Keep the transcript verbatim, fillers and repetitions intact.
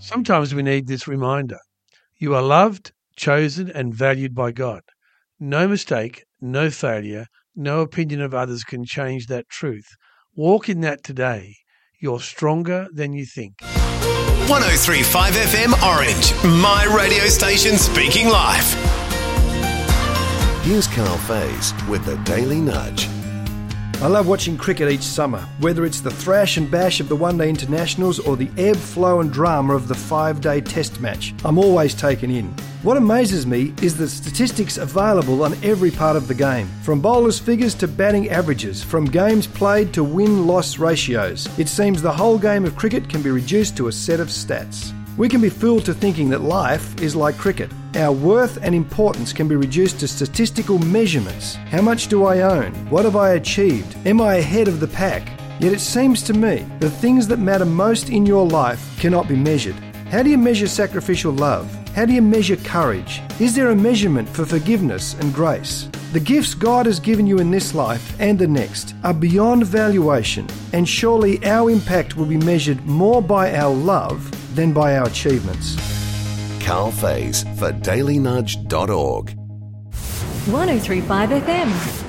Sometimes we need this reminder. You are loved, chosen, and valued by God. No mistake, no failure, no opinion of others can change that truth. Walk in that today. You're stronger than you think. one oh three point five F M Orange, my radio station speaking life. Here's Carl Faze with the Daily Nudge. I love watching cricket each summer, whether it's the thrash and bash of the one-day internationals or the ebb, flow and drama of the five-day test match. I'm always taken in. What amazes me is the statistics available on every part of the game, from bowlers' figures to batting averages, from games played to win-loss ratios. It seems the whole game of cricket can be reduced to a set of stats. We can be fooled to thinking that life is like cricket. Our worth and importance can be reduced to statistical measurements. How much do I own? What have I achieved? Am I ahead of the pack? Yet it seems to me the things that matter most in your life cannot be measured. How do you measure sacrificial love? How do you measure courage? Is there a measurement for forgiveness and grace? The gifts God has given you in this life and the next are beyond valuation, and surely our impact will be measured more by our love than by our achievements. Carl Faze for daily nudge dot org. one oh three point five F M.